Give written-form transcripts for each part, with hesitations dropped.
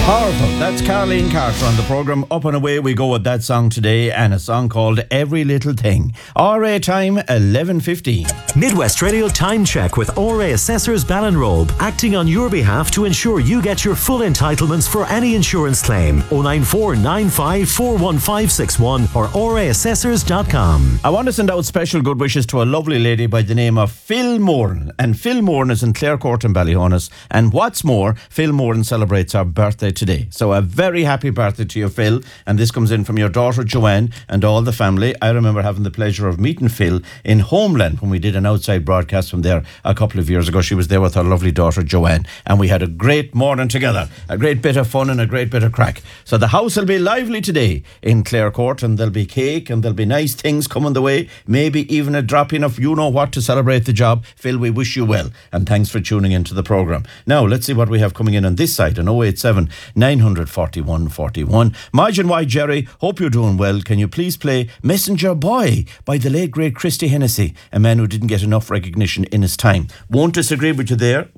Powerful. That's Caroline Carter on the programme. Up and away we go with that song today, and a song called Every Little Thing. RA time 11:15. Midwest Radio Time Check with RA Assessors Ballinrobe, acting on your behalf to ensure you get your full entitlements for any insurance claim. 094 95 41561 or raassessors.com. I want to send out special good wishes to a lovely lady by the name of Phil Moran. And Phil Moran is in Clarecourt in Ballyhonus. And what's more, Phil Moran celebrates our birthday today. So a very happy birthday to you, Phil. And this comes in from your daughter Joanne and all the family. I remember having the pleasure of meeting Phil in Homeland when we did an outside broadcast from there a couple of years ago. She was there with her lovely daughter Joanne, and we had a great morning together, a great bit of fun and a great bit of crack. So the house will be lively today in Clarecourt, and there'll be cake and there'll be nice things coming the way, maybe even a drop-in of you know what to celebrate the job. Phil, we wish you well, and thanks for tuning into the programme. Now let's see what we have coming in on this side on 087 941 41. Margin Y Jerry, hope you're doing well. Can you please play Messenger Boy by the late great Christy Hennessy, a man who didn't get enough recognition in his time. Won't disagree with you there.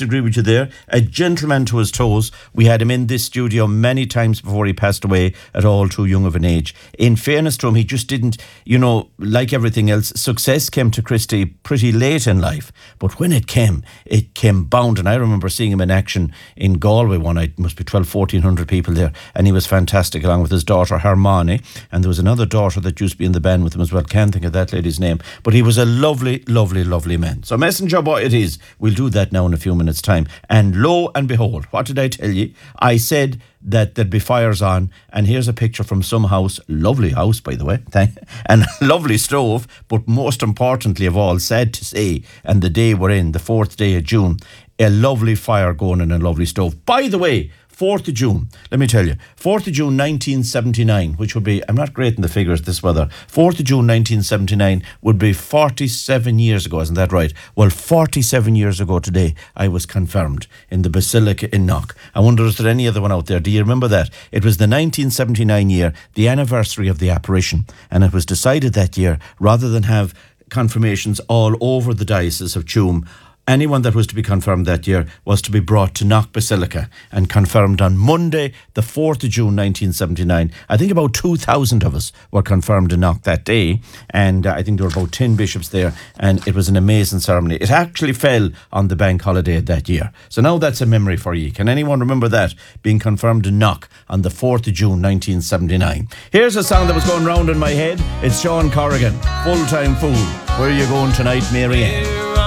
A gentleman to his toes. We had him in this studio many times before he passed away at all too young of an age. In fairness to him, he just didn't, like everything else, success came to Christy pretty late in life. But when it came bound. And I remember seeing him in action in Galway one night. It must be 1,200 people there. And he was fantastic, along with his daughter Hermione. And there was another daughter that used to be in the band with him as well. Can't think of that lady's name. But he was a lovely, lovely, lovely man. So Messenger Boy it is. We'll do that now in a few minutes' time. And lo and behold, what did I tell you? I said that there'd be fires on, and here's a picture from some house, lovely house by the way, and lovely stove, but most importantly of all, sad to say, and the day we're in, the 4th day of June, a lovely fire going in a lovely stove. By the way, 4th of June, let me tell you, 4th of June 1979, which would be, I'm not great in the figures this weather, 4th of June 1979 would be 47 years ago, isn't that right? Well, 47 years ago today, I was confirmed in the Basilica in Knock. I wonder, is there any other one out there? Do you remember that? It was the 1979 year, the anniversary of the apparition, and it was decided that year, rather than have confirmations all over the Diocese of Tuam, anyone that was to be confirmed that year was to be brought to Knock Basilica and confirmed on Monday, the 4th of June 1979. I think about 2,000 of us were confirmed in Knock that day, and I think there were about 10 bishops there, and it was an amazing ceremony. It actually fell on the bank holiday that year. So now that's a memory for you. Can anyone remember that, being confirmed in Knock on the 4th of June 1979? Here's a song that was going round in my head. It's Sean Corrigan, Full-Time Fool. Where are you going tonight, Mary Ann?